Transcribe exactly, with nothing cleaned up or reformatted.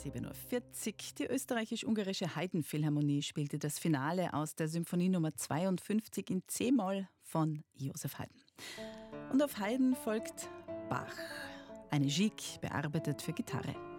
sieben Uhr vierzig. Die österreichisch-ungarische Haydn-Philharmonie spielte das Finale aus der Symphonie Nummer zweiundfünfzig in C-Moll von Joseph Haydn. Und auf Haydn folgt Bach, eine Gigue bearbeitet für Gitarre.